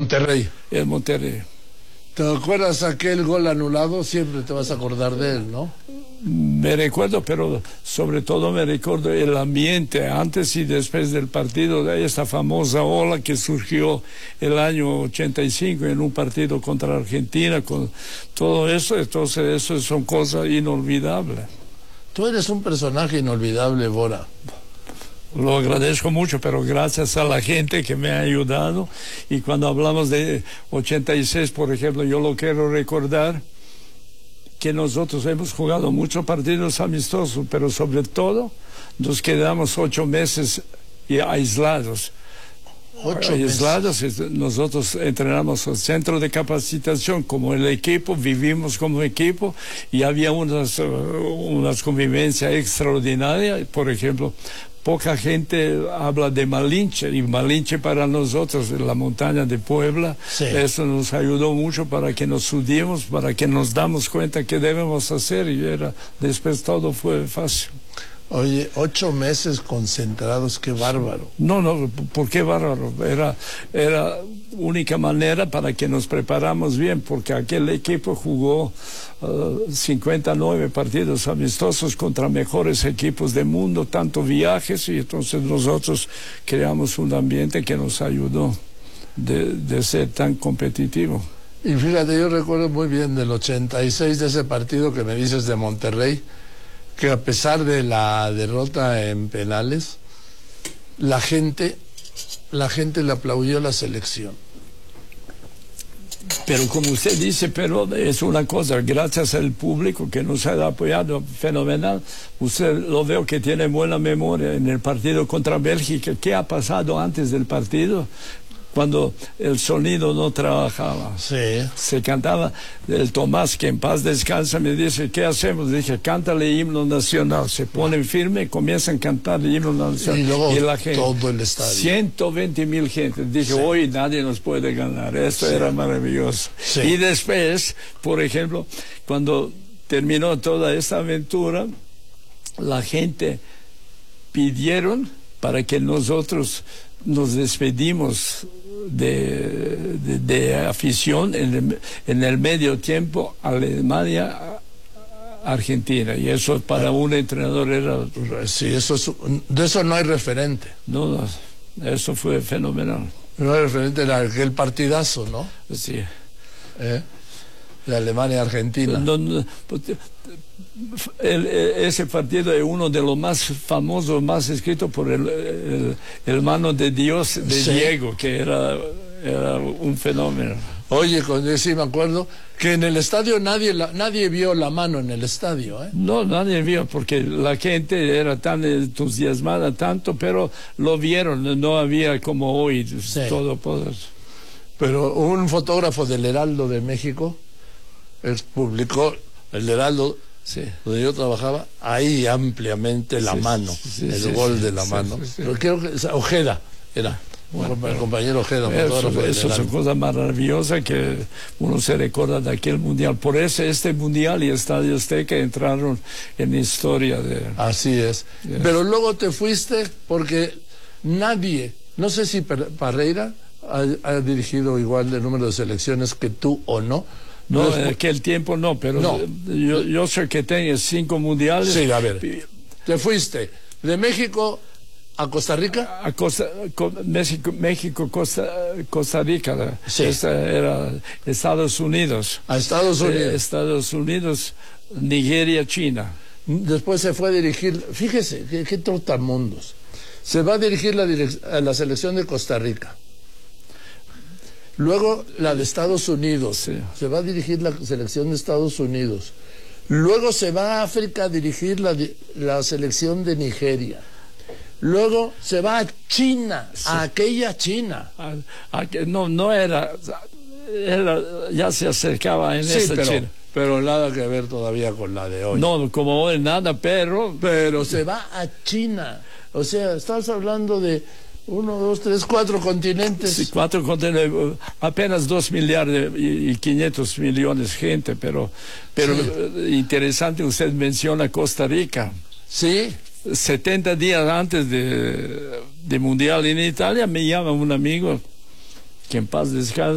Monterrey. El Monterrey. ¿Te acuerdas aquel gol anulado? Siempre te vas a acordar de él, ¿no? Me recuerdo, pero sobre todo me recuerdo el ambiente antes y después del partido, de esta famosa ola que surgió el año 85 en un partido contra Argentina, con todo eso. Entonces eso son cosas inolvidables. Tú eres un personaje inolvidable, Bora. Lo agradezco mucho, pero gracias a la gente que me ha ayudado. Y cuando hablamos de 86, por ejemplo, yo lo quiero recordar que nosotros hemos jugado muchos partidos amistosos, pero sobre todo nos quedamos 8 meses aislados. 8 aislados, nosotros entrenamos al centro de capacitación como el equipo, vivimos como equipo y había unas convivencias extraordinarias. Por ejemplo, poca gente habla de Malinche, y Malinche para nosotros, en la montaña de Puebla, sí. Eso nos ayudó mucho para que nos unimos, para que nos damos cuenta que debemos hacer, y después todo fue fácil. Oye, 8 meses concentrados, qué bárbaro. No, ¿por qué bárbaro? Era única manera para que nos preparamos bien, porque aquel equipo jugó 59 partidos amistosos contra mejores equipos del mundo, tanto viajes, y entonces nosotros creamos un ambiente que nos ayudó de ser tan competitivo. Y fíjate, yo recuerdo muy bien del 86, de ese partido que me dices de Monterrey, que a pesar de la derrota en penales, la gente le aplaudió a la selección. Pero como usted dice, pero es una cosa, gracias al público que nos ha apoyado fenomenal. Usted lo veo que tiene buena memoria en el partido contra Bélgica. ¿Qué ha pasado antes del partido? Cuando el sonido no trabajaba. Sí. Se cantaba, el Tomás, que en paz descansa, me dice, ¿qué hacemos? Dije, cántale himno nacional. Se ponen firme, comienzan a cantar el himno nacional. Y luego la gente, todo el estadio. 120,000 gente. Dije, sí. Hoy nadie nos puede ganar. Esto sí. Era maravilloso. Sí. Y después, por ejemplo, cuando terminó toda esta aventura, la gente pidieron para que nosotros nos despedimos de afición en el medio tiempo Alemania-Argentina, y eso para un entrenador era... Sí, de eso no hay referente. No, eso fue fenomenal. No hay referente en aquel partidazo, ¿no? Sí. De Alemania-Argentina. Ese partido es uno de los más famosos, más escrito por el mano de Dios de sí. Diego, que era un fenómeno. Oye, sí me acuerdo que en el estadio nadie vio la mano en el estadio, ¿eh? No, nadie vio, porque la gente era tan entusiasmada tanto, pero lo vieron, no había como hoy sí. Todo poder. Pero un fotógrafo del Heraldo de México publicó el Heraldo. Sí. Donde yo trabajaba, ahí ampliamente la mano, el gol de la mano. Pero creo que Ojeda era, el compañero Ojeda. Eso son cosas maravillosas que uno se recuerda de aquel mundial. Por eso este mundial y Estadio Azteca entraron en la historia de... Así es. Pero luego te fuiste porque nadie, no sé si Parreira ha dirigido igual de número de selecciones que tú o no. No, en aquel tiempo no, pero no. Yo sé que tenés 5 mundiales. Sí, a ver, te fuiste de México a Costa Rica. México, Costa Rica. Sí. Esta era Estados Unidos. A Estados Unidos. Estados Unidos, Nigeria, China. Después se fue a dirigir, fíjese, qué trotamundos. Se va a dirigir a la selección de Costa Rica. Luego la de Estados Unidos, sí. Se va a dirigir la selección de Estados Unidos. Luego se va a África a dirigir la selección de Nigeria. Luego se va a China, sí. A aquella China. No era, ya se acercaba en sí, esa China. Pero nada que ver todavía con la de hoy. No, como hoy nada, pero se va a China. O sea, estás hablando de 1, 2, 3, 4 continentes. Sí, 4 continentes, apenas 2 miliardos y 500 millones de gente, pero sí. Interesante, usted menciona Costa Rica. Sí. 70 días antes de Mundial en Italia me llama un amigo, que en paz descanse,